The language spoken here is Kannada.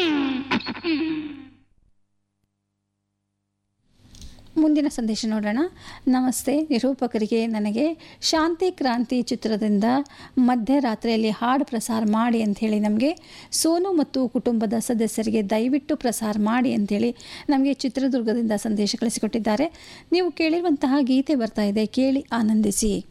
ಮುಂದಿನ ಸಂದೇಶ ನೋಡೋಣ. ನಮಸ್ತೆ, ನಿರೂಪಕರಿಗೆ ನನಗೆ ಶಾಂತಿ ಕ್ರಾಂತಿ ಚಿತ್ರದಿಂದ ಮಧ್ಯರಾತ್ರಿಯಲ್ಲಿ ಹಾಡು ಪ್ರಸಾರ ಮಾಡಿ ಅಂಥೇಳಿ ನಮಗೆ ಸೋನು ಮತ್ತು ಕುಟುಂಬದ ಸದಸ್ಯರಿಗೆ ದಯವಿಟ್ಟು ಪ್ರಸಾರ ಮಾಡಿ ಅಂಥೇಳಿ ನಮಗೆ ಚಿತ್ರದುರ್ಗದಿಂದ ಸಂದೇಶ ಕಳಿಸಿಕೊಟ್ಟಿದ್ದಾರೆ. ನೀವು ಕೇಳಿರುವಂತಹ ಗೀತೆ ಬರ್ತಾ ಇದೆ, ಕೇಳಿ ಆನಂದಿಸಿ.